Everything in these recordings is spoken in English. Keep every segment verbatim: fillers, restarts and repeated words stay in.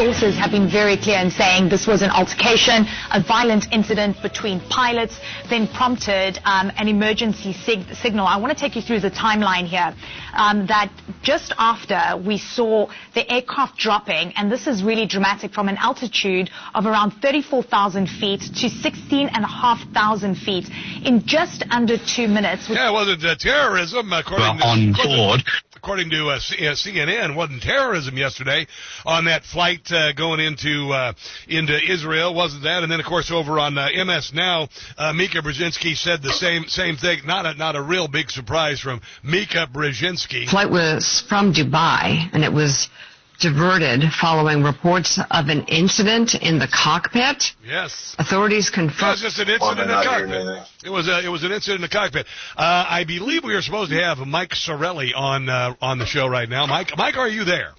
sources have been very clear in saying this was an altercation, a violent incident between pilots, then prompted um, an emergency sig- signal. I want to take you through the timeline here. Um, that just after we saw the aircraft dropping, and this is really dramatic, from an altitude of around thirty-four thousand feet to sixteen and a half thousand feet in just under two minutes. Yeah, it wasn't uh, terrorism, according well, to... on board. According to uh, C- uh, C N N, wasn't terrorism yesterday on that flight uh, going into uh, into Israel, wasn't that? And then, of course, over on uh, M S Now, uh, Mika Brzezinski said the same same thing. Not a, not a real big surprise from Mika Brzezinski. Flight was from Dubai, and it was diverted following reports of an incident in the cockpit. Yes. Authorities It was confirmed. just an incident in the cockpit. It was a, it was an incident in the cockpit. Uh, I believe we are supposed to have Mike Sorelli on uh, on the show right now. Mike, Mike, are you there?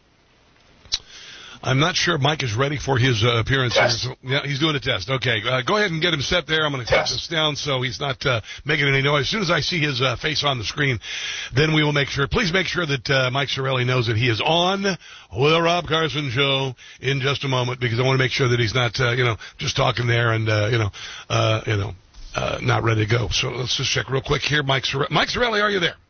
I'm not sure Mike is ready for his uh, appearance. Test. Here. Yeah, he's doing a test. Okay, uh, go ahead and get him set there. I'm going to cut this down so he's not uh, making any noise. As soon as I see his uh, face on the screen, then we will make sure. Please make sure that uh, Mike Sorelli knows that he is on the Rob Carson Show in just a moment, because I want to make sure that he's not, uh, you know, just talking there and, uh, you know, uh, you know, uh, not ready to go. So let's just check real quick here. Mike Sorelli, Mike Sorelli, are you there?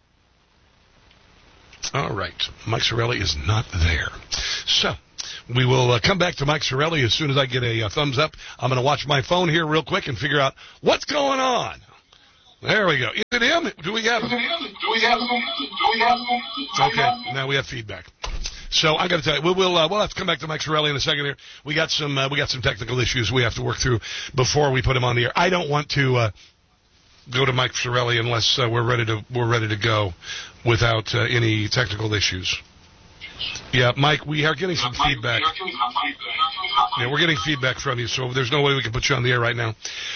All right. Mike Sorelli is not there. So we will uh, come back to Mike Sorelli as soon as I get a, a thumbs up. I'm going to watch my phone here real quick and figure out what's going on. There we go. Is it him? Do we have him? Do we have him? Do we have him? Okay, now we have feedback. So I got to tell you, we'll we'll, uh, we'll have to come back to Mike Sorelli in a second here. We got some uh, we got some technical issues we have to work through before we put him on the air. I don't want to uh, go to Mike Sorelli unless uh, we're ready to we're ready to go without uh, any technical issues. Yeah, Mike, we are getting some feedback. Yeah, we're getting feedback from you, so there's no way we can put you on the air right now.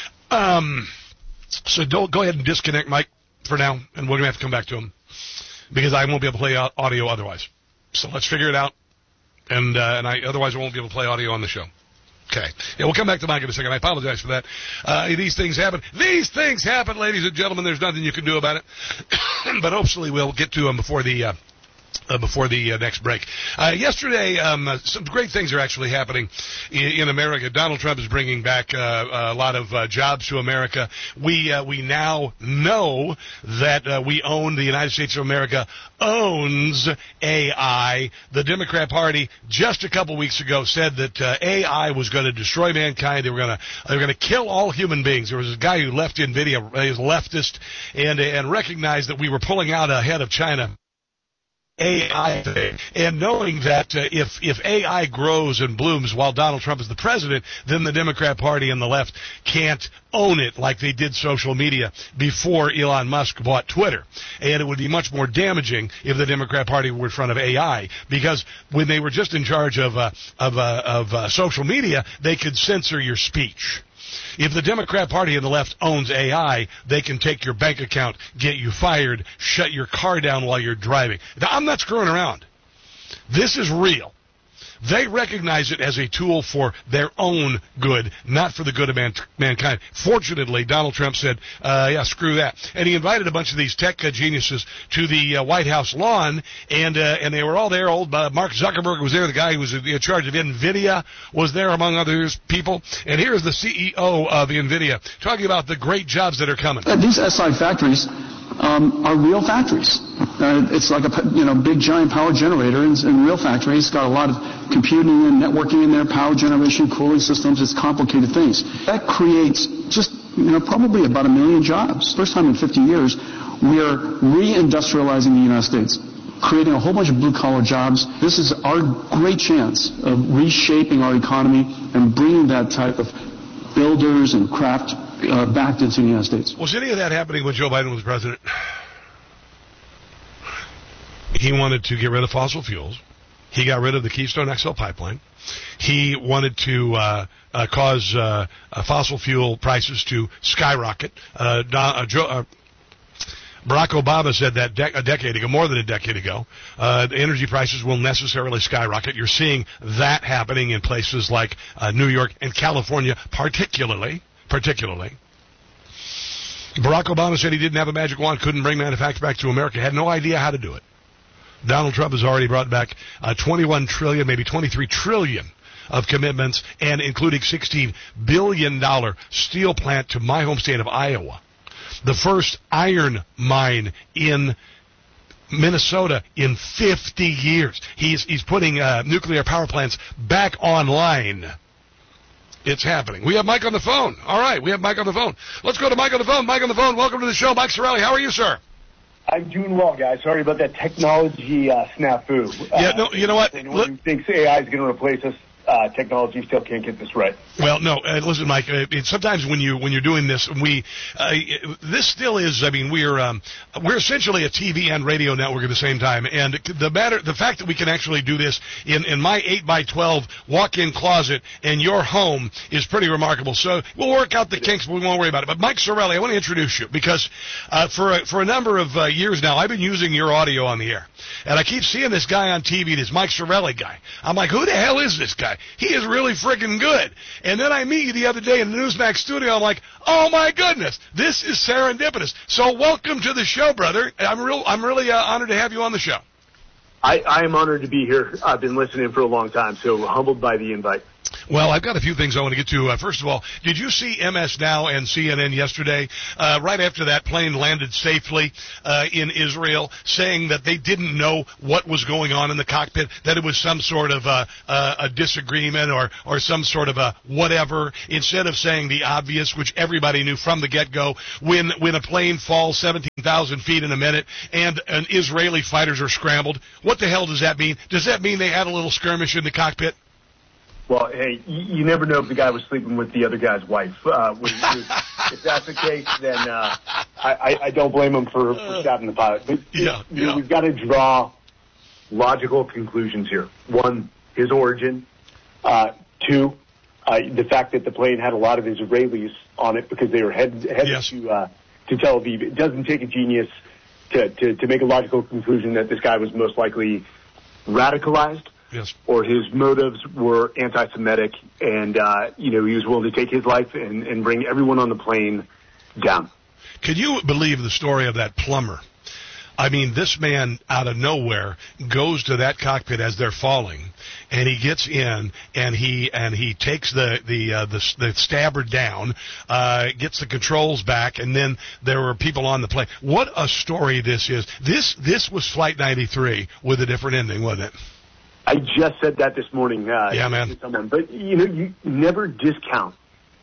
Um, so don't go ahead and disconnect Mike for now, and we're gonna have to come back to him because I won't be able to play out audio otherwise. So let's figure it out, and uh, and I otherwise I won't be able to play audio on the show. Okay. Yeah, we'll come back to Mike in a second. I apologize for that. Uh, these things happen. These things happen, ladies and gentlemen. There's nothing you can do about it. But hopefully we'll get to them before the uh, uh, before the uh, next break. Uh, yesterday, um, uh, some great things are actually happening in, in America. Donald Trump is bringing back uh, a lot of uh, jobs to America. We uh, we now know that uh, we own, the United States of America owns A I. The Democrat Party just a couple weeks ago said that uh, A I was going to destroy mankind. They were going to they were going to kill all human beings. There was a guy who left NVIDIA, he's a leftist, and and recognized that we were pulling out ahead of China. A I, and knowing that uh, if if A I grows and blooms while Donald Trump is the president, then the Democrat Party and the left can't own it like they did social media before Elon Musk bought Twitter. And it would be much more damaging if the Democrat Party were in front of A I, because when they were just in charge of uh, of uh, of uh, social media, they could censor your speech. If the Democrat Party and the left owns A I, they can take your bank account, get you fired, shut your car down while you're driving. Now, I'm not screwing around. This is real. They recognize it as a tool for their own good, not for the good of man- mankind. Fortunately, Donald Trump said, uh, yeah, screw that. And he invited a bunch of these tech uh, geniuses to the uh, White House lawn, and uh, and they were all there. Old uh, Mark Zuckerberg was there. The guy who was in charge of NVIDIA was there, among others people. And here's the C E O of NVIDIA talking about the great jobs that are coming. Uh, these S I factories um, are real factories. Uh, it's like a you know big giant power generator in, in real factories. It's got a lot of computing and networking in there, power generation, cooling systems. It's complicated things. That creates just you know probably about a million jobs. First time in fifty years, we are reindustrializing the United States, creating a whole bunch of blue-collar jobs. This is our great chance of reshaping our economy and bringing that type of builders and craft uh, back into the United States. Was any of that happening when Joe Biden was president? He wanted to get rid of fossil fuels. He got rid of the Keystone X L pipeline. He wanted to uh, uh, cause uh, uh, fossil fuel prices to skyrocket. Uh, uh, Joe, uh, Barack Obama said that de- a decade ago, more than a decade ago, uh, the energy prices will necessarily skyrocket. You're seeing that happening in places like uh, New York and California, particularly. Particularly. Barack Obama said he didn't have a magic wand, couldn't bring manufacturing back to America, had no idea how to do it. Donald Trump has already brought back uh, twenty-one trillion, maybe twenty-three trillion of commitments, and including sixteen billion dollars steel plant to my home state of Iowa. The first iron mine in Minnesota in fifty years. He's, he's putting uh, nuclear power plants back online. It's happening. We have Mike on the phone. All right, we have Mike on the phone. Let's go to Mike on the phone. Mike on the phone. Welcome to the show. Mike Sarraille, how are you, sir? I'm doing well, guys. Sorry about that technology uh, snafu. Yeah, no, you know what? Anyone who thinks A I is going to replace us, uh, technology still can't get this right. Well, no. Uh, listen, Mike. Uh, it, sometimes when you when you're doing this, we uh, this still is. I mean, we're um, we're essentially a T V and radio network at the same time. And the matter, the fact that we can actually do this in in my eight by twelve walk-in closet in your home is pretty remarkable. So we'll work out the kinks, but we won't worry about it. But Mike Sarraille, I want to introduce you because uh, for a, for a number of uh, years now, I've been using your audio on the air, and I keep seeing this guy on T V, this Mike Sarraille guy. I'm like, who the hell is this guy? He is really freaking good. And then I meet you the other day in the Newsmax studio. I'm like, oh my goodness, this is serendipitous. So welcome to the show, brother. I'm real. I'm really uh, honored to have you on the show. I, I am honored to be here. I've been listening for a long time, so humbled by the invite. Well, I've got a few things I want to get to. Uh, first of all, did you see M S Now and C N N yesterday, uh, right after that plane landed safely uh, in Israel, saying that they didn't know what was going on in the cockpit, that it was some sort of a, a, a disagreement or, or some sort of a whatever, instead of saying the obvious, which everybody knew from the get-go, when, when a plane falls seventeen thousand feet in a minute and, and Israeli fighters are scrambled, what the hell does that mean? Does that mean they had a little skirmish in the cockpit? Well, hey, you, you never know if the guy was sleeping with the other guy's wife. Uh, when, if that's the case, then uh, I, I don't blame him for, for stabbing the pilot. But yeah, you yeah. know, we've got to draw logical conclusions here. One, his origin. Uh, two, uh, the fact that the plane had a lot of Israelis on it because they were headed, headed yes. to uh, to Tel Aviv. It doesn't take a genius to, to, to make a logical conclusion that this guy was most likely radicalized. Yes. Or his motives were anti-Semitic, and uh, you know he was willing to take his life and, and bring everyone on the plane down. Can you believe the story of that plumber? I mean, this man out of nowhere goes to that cockpit as they're falling, and he gets in and he and he takes the the uh, the, the stabber down, uh, gets the controls back, and then there were people on the plane. What a story this is! This this was Flight ninety-three with a different ending, wasn't it? I just said that this morning. Uh, yeah, man. To someone. But, you know, you never discount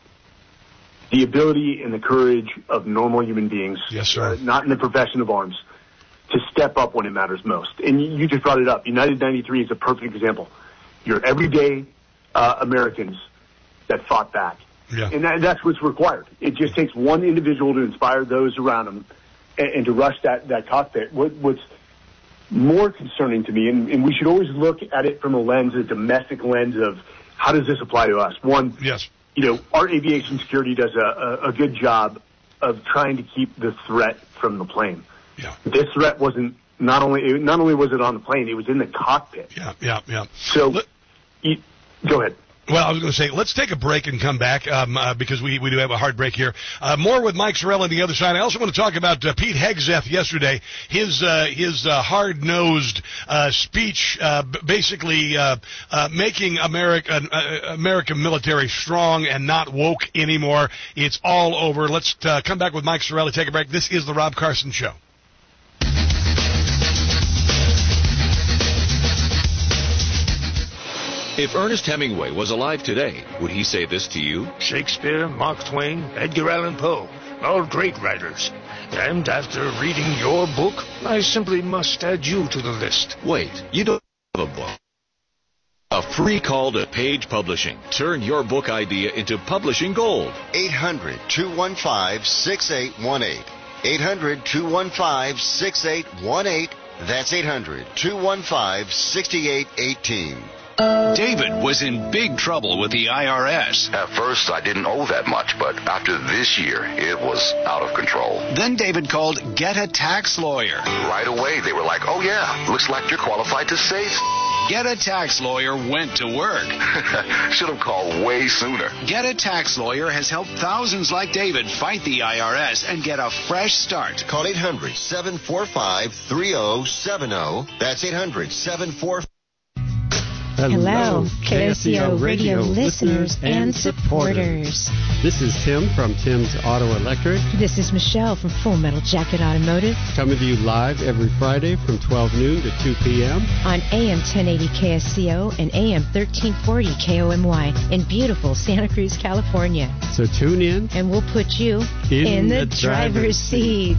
the ability and the courage of normal human beings. Yes, sir. Uh, not in the profession of arms, to step up when it matters most. And you, you just brought it up. United ninety-three is a perfect example. Your everyday uh, Americans that fought back. Yeah. And that, that's what's required. It just takes one individual to inspire those around them and, and to rush that, that cockpit. What, what's more concerning to me, and, and we should always look at it from a lens, a domestic lens of how does this apply to us? One, yes. you know, our aviation security does a, a, a good job of trying to keep the threat from the plane. Yeah. This threat wasn't, not only, not only was it on the plane, it was in the cockpit. Yeah, yeah, yeah. So, Let, you, go ahead. Well, I was going to say, let's take a break and come back um, uh, because we, we do have a hard break here. Uh, more with Mike Sarraille on the other side. I also want to talk about uh, Pete Hegseth yesterday. His uh, his uh, hard-nosed uh, speech, uh, b- basically uh, uh, making America, uh, American military strong and not woke anymore. It's all over. Let's uh, come back with Mike Sarraille. Take a break. This is the Rob Carson Show. If Ernest Hemingway was alive today, would he say this to you? Shakespeare, Mark Twain, Edgar Allan Poe, all great writers. And after reading your book, I simply must add you to the list. Wait, you don't have a book. A free call to Page Publishing. Turn your book idea into publishing gold. eight hundred, two one five, six eight one eight. eight hundred, two one five, six eight one eight. That's eight hundred, two one five, six eight one eight. David was in big trouble with the I R S. At first, I didn't owe that much, but after this year, it was out of control. Then David called Get a Tax Lawyer. Right away, they were like, oh, yeah, looks like you're qualified to save. Get a Tax Lawyer went to work. Should have called way sooner. Get a Tax Lawyer has helped thousands like David fight the I R S and get a fresh start. Call eight hundred, seven four five, three zero seven zero. That's eight hundred, seven four five. Hello, K S C O radio listeners and supporters. This is Tim from Tim's Auto Electric. This is Michelle from Full Metal Jacket Automotive. Coming to you live every Friday from twelve noon to two p.m. on A M ten eighty K S C O and A M thirteen forty K O M Y in beautiful Santa Cruz, California. So tune in. And we'll put you in, in the, the driver's, driver's seat.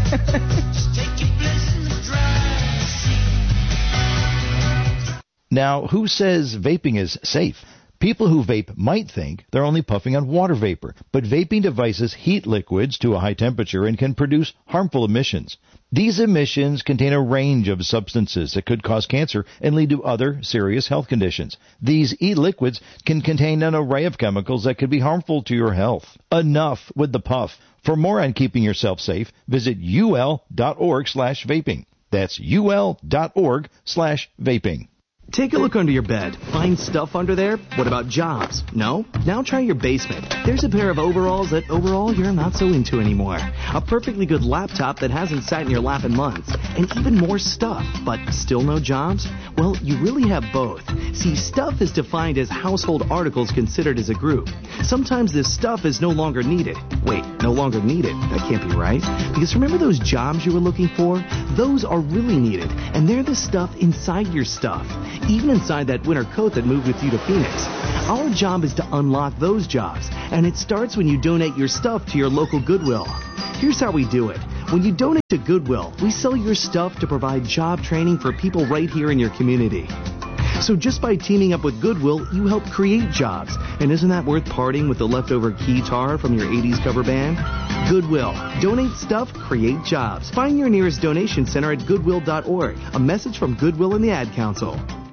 Now, who says vaping is safe? People who vape might think they're only puffing on water vapor, but vaping devices heat liquids to a high temperature and can produce harmful emissions. These emissions contain a range of substances that could cause cancer and lead to other serious health conditions. These e-liquids can contain an array of chemicals that could be harmful to your health. Enough with the puff. For more on keeping yourself safe, visit ul.org slash vaping. That's ul.org slash vaping. Take a look under your bed. Find stuff under there? What about jobs? No? Now try your basement. There's a pair of overalls that overall you're not so into anymore. A perfectly good laptop that hasn't sat in your lap in months. And even more stuff, but still no jobs? Well, you really have both. See, stuff is defined as household articles considered as a group. Sometimes this stuff is no longer needed. Wait, no longer needed? That can't be right. Because remember those jobs you were looking for? Those are really needed. And they're the stuff inside your stuff. Even inside that winter coat that moved with you to Phoenix. Our job is to unlock those jobs, and it starts when you donate your stuff to your local Goodwill. Here's how we do it. When you donate to Goodwill, we sell your stuff to provide job training for people right here in your community. So just by teaming up with Goodwill, you help create jobs. And isn't that worth parting with the leftover keytar from your eighties cover band? Goodwill. Donate stuff, create jobs. Find your nearest donation center at goodwill dot org. A message from Goodwill and the Ad Council.